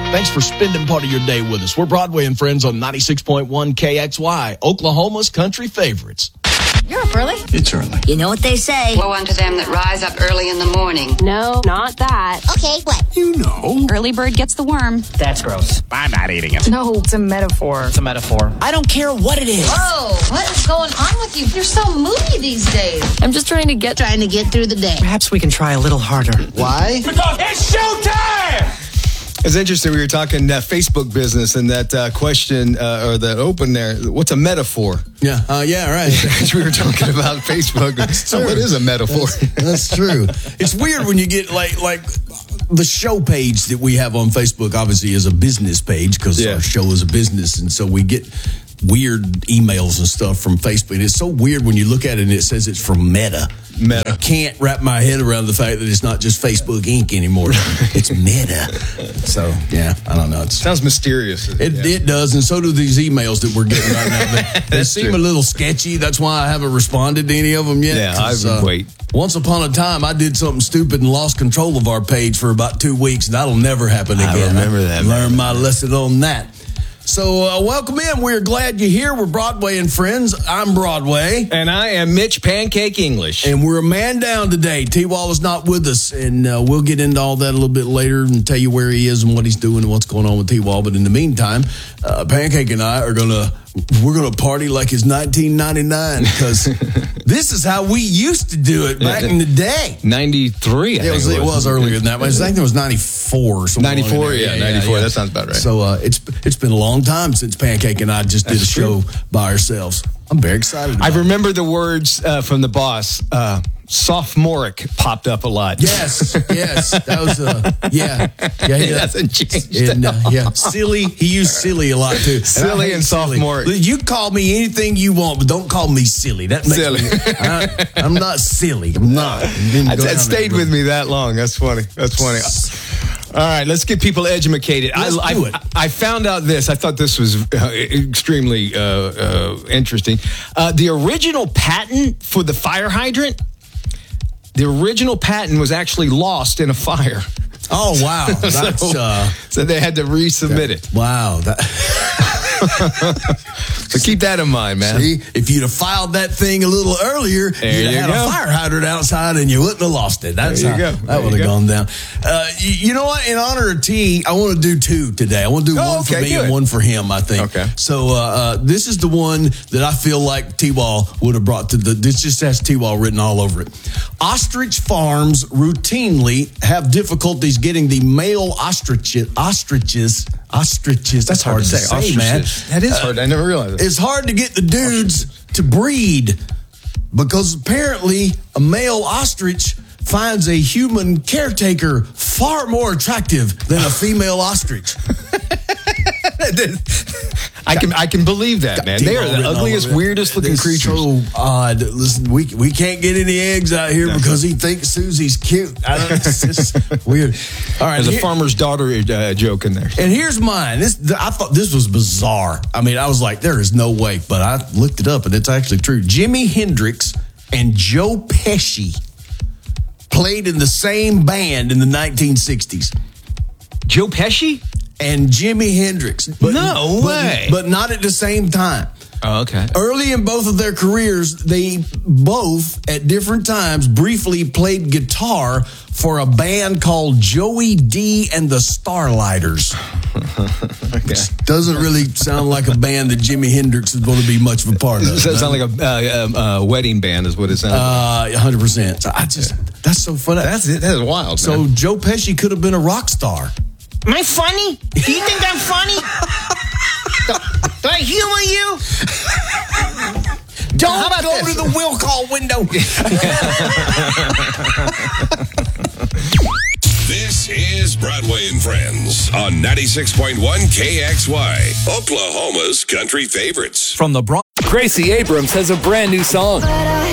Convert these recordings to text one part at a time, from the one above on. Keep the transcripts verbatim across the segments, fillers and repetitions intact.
Thanks for spending part of your day with us. We're Broadway and Friends on ninety-six point one K X Y, Oklahoma's country favorites. You're up early. It's early. You know what they say. Woe unto them that rise up early in the morning. No, not that. Okay, what? You know. Early bird gets the worm. That's gross. I'm not eating it. No, it's a metaphor. It's a metaphor. I don't care what it is. Whoa, what is going on with you? You're so moody these days. I'm just trying to get Trying to get through the day. Perhaps we can try a little harder. Why? Because it's showtime! It's interesting. We were talking uh, Facebook business and that uh, question uh, or that open there. What's a metaphor? Yeah, uh, yeah, right. we were talking about Facebook. So what is a metaphor? That's, that's true. It's weird when you get like like the show page that we have on Facebook. Obviously, is a business page because Yeah. our show is a business, and so we get weird emails and stuff from Facebook. And it's so weird when you look at it and it says it's from Meta. Meta. I can't wrap my head around the fact that it's not just Facebook Incorporated anymore. It's Meta. So, yeah, I don't know. It's, Sounds mysterious. it, Yeah. it does, and so do these emails that we're getting right now. They, they That's seem true. a little sketchy. That's why I haven't responded to any of them yet. Yeah, I 'cause, would uh, wait. Once upon a time, I did something stupid and lost control of our page for about two weeks. That'll never happen again. I remember that, Learned man. my lesson on that. So, uh, welcome in. We're glad you're here. We're Broadway and Friends. I'm Broadway. And I am Mitch Pancake English. And we're a man down today. T-Wall is not with us, and uh, we'll get into all that a little bit later and tell you where he is and what he's doing and what's going on with T-Wall. But in the meantime, uh, Pancake and I are gonna we're gonna party like it's nineteen ninety-nine because this is how we used to do it back in the day. ninety-three, I It was, think it was earlier than that. I think it was ninety-four or something. ninety-four, along there. yeah, ninety-four. That sounds about right. So uh, it's it's been a long time since Pancake and I just did That's a show by ourselves. I'm very excited about I it. remember the words uh, from the boss. Uh, sophomoric popped up a lot. Yes, yes, that was uh, yeah, yeah, It yeah. hasn't changed. And, uh, yeah, silly. He used silly a lot too. Silly I hate and sophomoric. You call me anything you want, but don't call me silly. That makes Silly. me. I, I'm not silly. I'm not. That that stayed with me that long. That's funny. That's funny. All right, let's get people educated. Let's I, do I, it. I found out this. I thought this was uh, extremely uh, uh, interesting. Uh, the original patent for the fire hydrant, the original patent was actually lost in a fire. Oh wow, that's so, uh, so they had to resubmit it. wow. That, So keep that in mind, man. see, if you'd have filed that thing a little earlier, There you'd you have had go. a fire hydrant outside, and you wouldn't have lost it. That's There you how, go. That There would you have go. gone down. Uh, you, you know what? In honor of T, I want to do two today. I want to do Oh, one for okay, me do and it. one for him. I think. Okay. So uh, uh, this is the one that I feel like T-Wall would have brought to the. This just has T-Wall written all over it. Ostrich farms routinely have difficulties getting the male ostriches. Ostriches. Ostriches. That's, hard, to say, man. That is hard. I never realized it. It's hard to get the dudes to breed because apparently a male ostrich finds a human caretaker far more attractive than a female ostrich. I can I can believe that, man. They are the ugliest, weirdest looking It's creatures. So odd. Listen, we we can't get any eggs out here because he thinks Susie's cute. I don't, it's just weird. All right, There's a here- farmer's daughter uh, joke in there. and here's mine. This I thought this was bizarre. I mean, I was like, there is no way, but I looked it up and it's actually true. Jimi Hendrix and Joe Pesci played in the same band in the nineteen sixties. Joe Pesci? And Jimi Hendrix. But, No but- way. But not at the same time. Oh, okay. Early in both of their careers, they both, at different times, briefly played guitar for a band called Joey D and the Starlighters. Okay. Doesn't really sound like a band that Jimi Hendrix is going to be much of a part of. Does that sound like a uh, um, uh, wedding band is what it sounds like. Uh, one hundred percent. I just, that's so funny. That's it. That is wild, So man. Joe Pesci could have been a rock star. Am I funny? Do you think I'm funny? Do I humor you? Don't How about go this? to the will call window. This is Broadway and Friends on ninety-six point one K X Y, Oklahoma's country favorites. From the Broad. Gracie Abrams has a brand new song.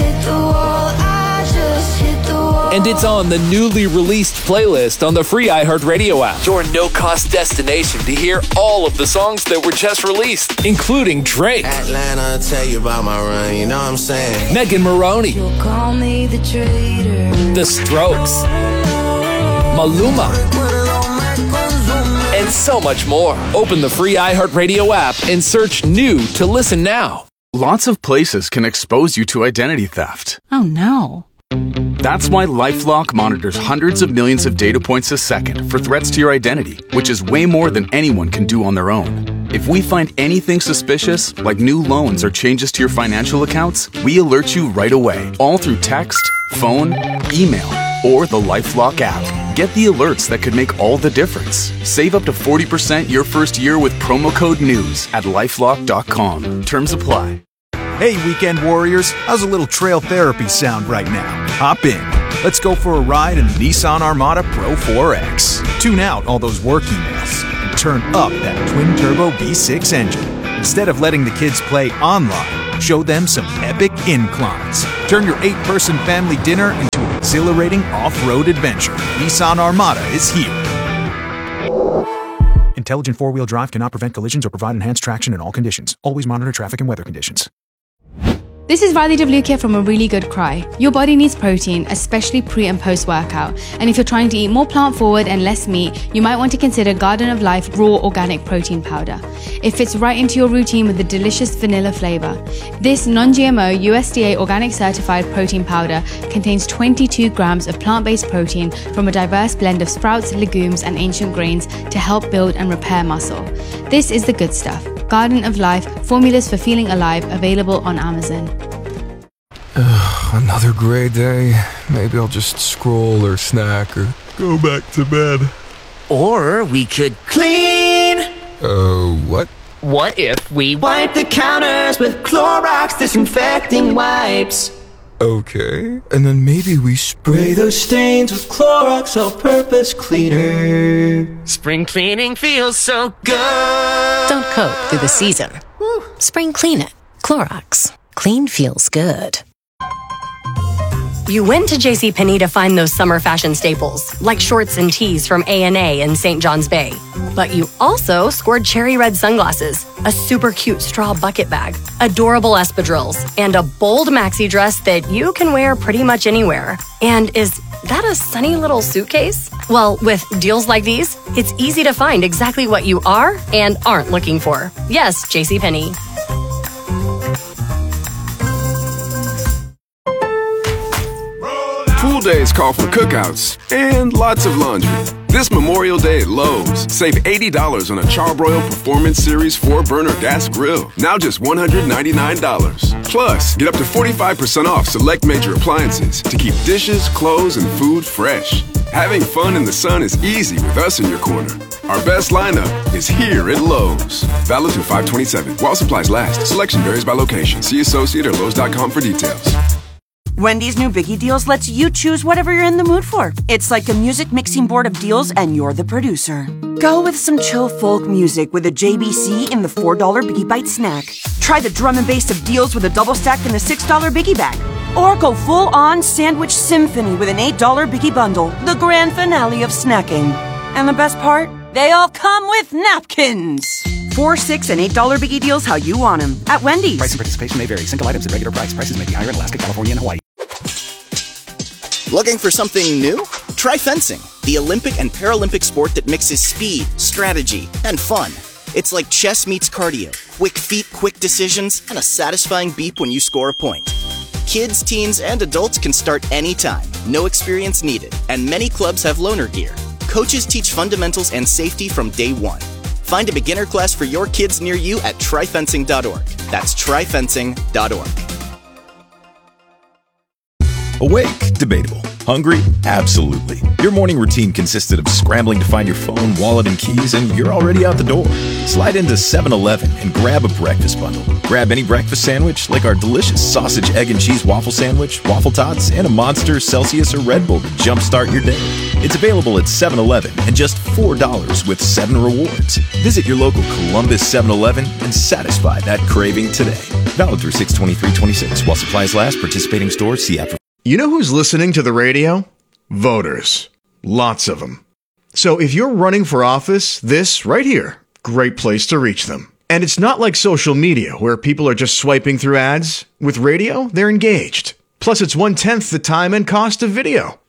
And it's on the newly released playlist on the free iHeartRadio app. Your no-cost destination to hear all of the songs that were just released, including Drake, Atlanta, tell you about my run, you know what I'm saying? Megan Maroney, You'll call me the traitor. The Strokes, Maluma, and so much more. Open the free iHeartRadio app and search new to listen now. Lots of places can expose you to identity theft. Oh no. That's why LifeLock monitors hundreds of millions of data points a second for threats to your identity, which is way more than anyone can do on their own. If we find anything suspicious, like new loans or changes to your financial accounts, we alert you right away, all through text, phone, email, or the LifeLock app. Get the alerts that could make all the difference. Save up to forty percent your first year with promo code NEWS at LifeLock dot com. Terms apply. Hey, weekend warriors, how's a little trail therapy sound right now? Hop in. Let's go for a ride in the Nissan Armada Pro four X. Tune out all those work emails and turn up that twin-turbo V six engine. Instead of letting the kids play online, show them some epic inclines. Turn your eight-person family dinner into an exhilarating off-road adventure. Nissan Armada is here. Intelligent four-wheel drive cannot prevent collisions or provide enhanced traction in all conditions. Always monitor traffic and weather conditions. This is Riley Devlukia from A Really Good Cry. Your body needs protein, especially pre and post workout. And if you're trying to eat more plant forward and less meat, you might want to consider Garden of Life Raw Organic Protein Powder. It fits right into your routine with a delicious vanilla flavor. This non-G M O U S D A organic certified protein powder contains twenty-two grams of plant-based protein from a diverse blend of sprouts, legumes, and ancient grains to help build and repair muscle. This is the good stuff. Garden of Life, formulas for feeling alive, available on Amazon. Ugh, another gray day. Maybe I'll just scroll or snack or go back to bed. Or we could clean. Uh, what? What if we wipe the counters with Clorox disinfecting wipes? Okay. And then maybe we spray those stains with Clorox all-purpose cleaner. Spring cleaning feels so good. Don't coat through the season. Woo. Spring clean it. Clorox. Clean feels good. You went to JCPenney to find those summer fashion staples, like shorts and tees from A and A in Saint John's Bay. But you also scored cherry red sunglasses, a super cute straw bucket bag, adorable espadrilles, and a bold maxi dress that you can wear pretty much anywhere. And is that a sunny little suitcase? Well, with deals like these, it's easy to find exactly what you are and aren't looking for. Yes, JCPenney. Pool days call for cookouts and lots of laundry. This Memorial Day at Lowe's, save eighty dollars on a Charbroil Performance Series four burner gas grill. Now just one hundred ninety-nine dollars. Plus, get up to forty-five percent off select major appliances to keep dishes, clothes, and food fresh. Having fun in the sun is easy with us in your corner. Our best lineup is here at Lowe's. Valid through five twenty-seven. While supplies last. Selection varies by location. See associate or Lowe's dot com for details. Wendy's new Biggie Deals lets you choose whatever you're in the mood for. It's like a music mixing board of deals, and you're the producer. Go with some chill folk music with a J B C in the four dollar Biggie Bite snack. Try the drum and bass of deals with a double stack in the six dollar Biggie Bag. Or go full-on sandwich symphony with an eight dollar Biggie Bundle, the grand finale of snacking. And the best part? They all come with napkins. Four, six, and eight dollar Biggie Deals how you want them at Wendy's. Price and participation may vary. Single items at regular price. Prices may be higher in Alaska, California, and Hawaii. Looking for something new? Try fencing, the Olympic and Paralympic sport that mixes speed, strategy, and fun. It's like chess meets cardio. Quick feet, quick decisions, and a satisfying beep when you score a point. Kids, teens, and adults can start anytime. No experience needed. And many clubs have loaner gear. Coaches teach fundamentals and safety from day one. Find a beginner class for your kids near you at try fencing dot org. That's try fencing dot org. Awake? Debatable. Hungry? Absolutely. Your morning routine consisted of scrambling to find your phone, wallet, and keys, and you're already out the door. Slide into seven eleven and grab a breakfast bundle. Grab any breakfast sandwich, like our delicious sausage, egg, and cheese waffle sandwich, waffle tots, and a Monster, Celsius, or Red Bull to jumpstart your day. It's available at seven eleven and just four dollars with seven rewards. Visit your local Columbus seven eleven and satisfy that craving today. Valid through six twenty-three twenty-six. While supplies last, participating stores, see app for... You know who's listening to the radio? Voters. Lots of them. So if you're running for office, this right here, great place to reach them. And it's not like social media where people are just swiping through ads. With radio, they're engaged. Plus, it's one-tenth the time and cost of video.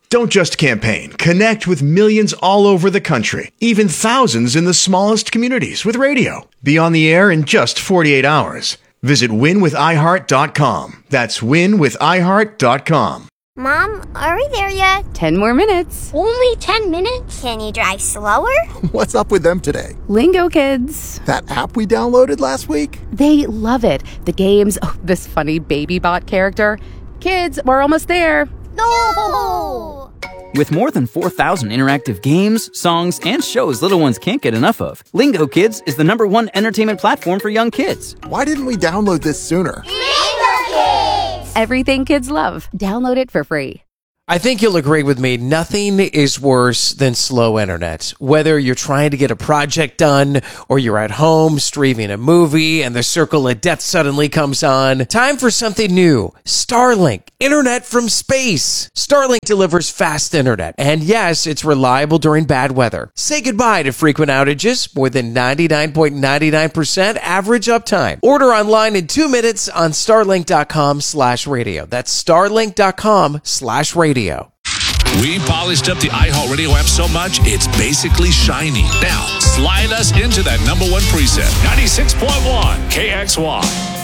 Don't just campaign. Connect with millions all over the country, even thousands in the smallest communities with radio. Be on the air in just forty-eight hours. Visit win with i heart dot com. That's win with i heart dot com. Mom, are we there yet? Ten more minutes. Only ten minutes? Can you drive slower? What's up with them today? Lingo Kids. That app we downloaded last week? They love it. The games, oh, this funny baby bot character. Kids, we're almost there. No! With more than four thousand interactive games, songs, and shows little ones can't get enough of, Lingo Kids is the number one entertainment platform for young kids. Why didn't we download this sooner? Lingo Kids! Everything kids love. Download it for free. I think you'll agree with me, nothing is worse than slow internet. Whether you're trying to get a project done or you're at home streaming a movie and the circle of death suddenly comes on, time for something new. Starlink, internet from space. Starlink delivers fast internet, and yes, it's reliable during bad weather. Say goodbye to frequent outages, more than ninety-nine point nine nine percent average uptime. Order online in two minutes on starlink.com slash radio. That's starlink.com slash radio. We polished up the iHeartRadio app so much, it's basically shiny. Now, slide us into that number one preset, ninety-six point one K X Y.